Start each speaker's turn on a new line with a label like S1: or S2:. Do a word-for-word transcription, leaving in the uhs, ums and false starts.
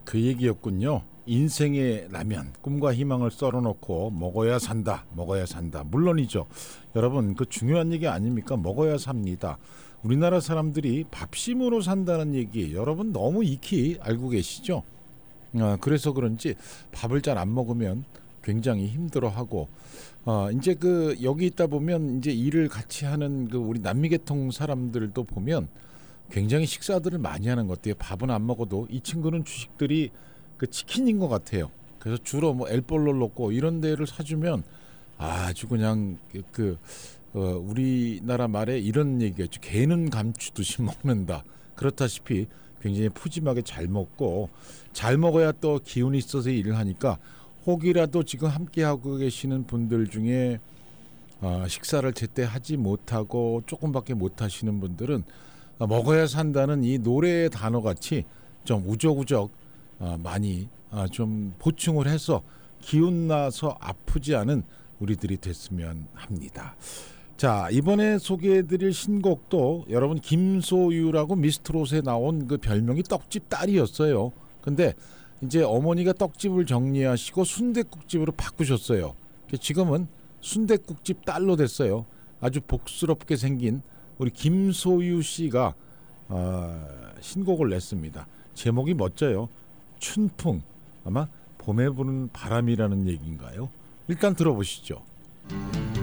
S1: 그 얘기였군요. 인생의 라면, 꿈과 희망을 썰어놓고 먹어야 산다, 먹어야 산다. 물론이죠. 여러분, 그 중요한 얘기 아닙니까? 먹어야 삽니다. 우리나라 사람들이 밥심으로 산다는 얘기 여러분 너무 익히 알고 계시죠? 아, 그래서 그런지 밥을 잘 안 먹으면 굉장히 힘들어하고, 어, 이제 그 여기 있다 보면 이제 일을 같이 하는 그 우리 남미계통 사람들도 보면 굉장히 식사들을 많이 하는 것 같아요. 밥은 안 먹어도 이 친구는 주식들이 그 치킨인 것 같아요. 그래서 주로 뭐 엘볼로 놓고 이런 데를 사주면 아주 그냥 그, 그 어, 우리나라 말에 이런 얘기겠죠. 개는 감추듯이 먹는다. 그렇다시피 굉장히 푸짐하게 잘 먹고, 잘 먹어야 또 기운이 있어서 일을 하니까 혹이라도 지금 함께 하고 계시는 분들 중에 어, 식사를 제때 하지 못하고 조금밖에 못 하시는 분들은 어, 먹어야 산다는 이 노래의 단어같이 좀 우적우적 어, 많이 어, 좀 보충을 해서 기운나서 아프지 않은 우리들이 됐으면 합니다. 자, 이번에 소개해드릴 신곡도 여러분 김소유라고 미스트롯에 나온 그 별명이 떡집 딸이었어요. 근데 이제 어머니가 떡집을 정리하시고 순댓국집으로 바꾸셨어요. 지금은 순댓국집 딸로 됐어요. 아주 복스럽게 생긴 우리 김소유 씨가 어, 신곡을 냈습니다. 제목이 멋져요. 춘풍. 아마 봄에 부는 바람이라는 얘기인가요? 일단 들어보시죠.